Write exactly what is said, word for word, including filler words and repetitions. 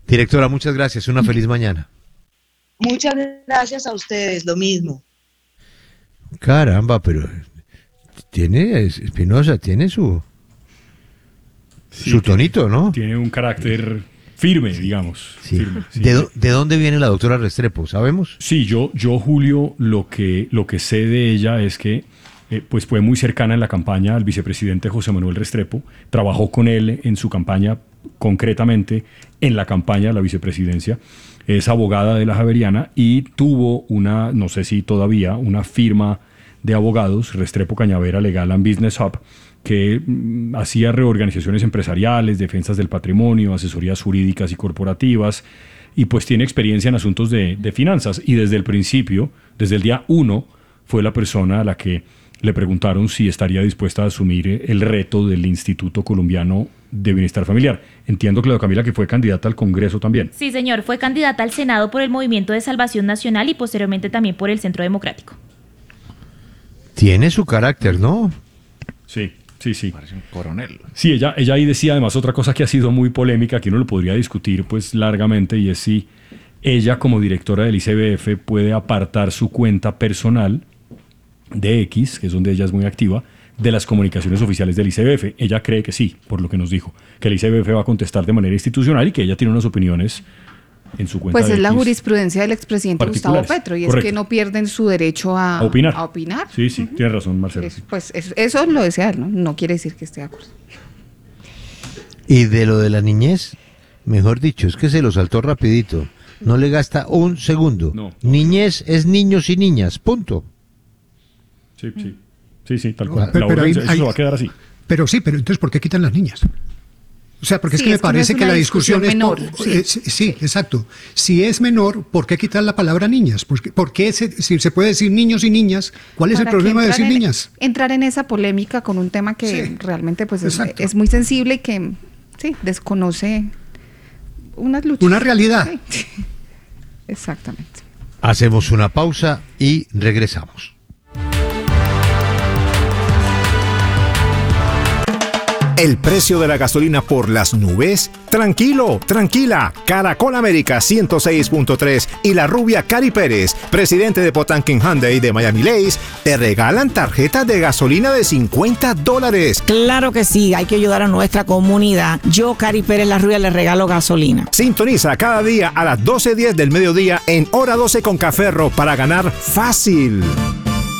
Directora, muchas gracias. Una feliz mañana. Muchas gracias a ustedes, lo mismo. Caramba, pero tiene, Espinosa, tiene su, sí, su tonito, ¿no? Tiene un carácter firme, digamos. Sí. Firme, sí. ¿De, ¿De dónde viene la doctora Restrepo? ¿Sabemos? Sí, yo, yo Julio, lo que, lo que sé de ella es que eh, pues fue muy cercana en la campaña al vicepresidente José Manuel Restrepo, trabajó con él en su campaña, concretamente en la campaña de la vicepresidencia, es abogada de la Javeriana y tuvo una, no sé si todavía, una firma de abogados, Restrepo Cañavera Legal and Business Hub, que mm, hacía reorganizaciones empresariales, defensas del patrimonio, asesorías jurídicas y corporativas, y pues tiene experiencia en asuntos de, de finanzas, y desde el principio, desde el día uno, fue la persona a la que le preguntaron si estaría dispuesta a asumir el reto del Instituto Colombiano de Bienestar Familiar. Entiendo, Claudia Camila, que fue candidata al Congreso también. Sí, señor, fue candidata al Senado por el Movimiento de Salvación Nacional y posteriormente también por el Centro Democrático. Tiene su carácter, ¿no? Sí, sí, sí. Parece un coronel. Sí, ella, ella ahí decía además otra cosa que ha sido muy polémica, que uno lo podría discutir pues largamente, y es si ella como directora del I C B F puede apartar su cuenta personal de X, que es donde ella es muy activa, de las comunicaciones oficiales del I C B F. Ella cree que sí, por lo que nos dijo, que el I C B F va a contestar de manera institucional y que ella tiene unas opiniones en su cuenta. Pues de es la X jurisprudencia del expresidente Gustavo Petro, y correcto. es que no pierden su derecho a, a opinar. A opinar. Sí, sí, uh-huh. Tiene razón, Marcelo. Es, pues es, eso lo desea él, ¿no? No quiere decir que esté de acuerdo. Y de lo de la niñez, mejor dicho, es que se lo saltó rapidito. No le gasta un segundo. No, no, niñez no. Es niños y niñas, punto. Sí, sí, sí, sí, tal No, cual. pero, La pero orden, hay, eso hay, se va a quedar así. Pero sí, pero entonces, ¿por qué quitan las niñas? O sea, porque Sí, es que me es que no parece es que una la discusión, discusión es... menor, por- sí. eh, sí, sí, exacto. Si es menor, ¿por qué quitar la palabra niñas? ¿Por qué, por qué se, si se puede decir niños y niñas? ¿Cuál es el Para que problema de entrar decir en- niñas? Entrar en esa polémica con un tema que Sí, realmente pues es, exacto. es muy sensible y que sí, desconoce unas luchas. Una realidad. Sí. Exactamente. Hacemos una pausa y regresamos. ¿El precio de la gasolina por las nubes? Tranquilo, tranquila. Caracol América ciento seis punto tres y la rubia Cari Pérez, presidente de Potanquín Hyundai de Miami Lakes, te regalan tarjetas de gasolina de cincuenta dólares. Claro que sí, hay que ayudar a nuestra comunidad. Yo, Cari Pérez, la rubia, le regalo gasolina. Sintoniza cada día a las doce diez del mediodía en Hora doce con Caferro para ganar fácil.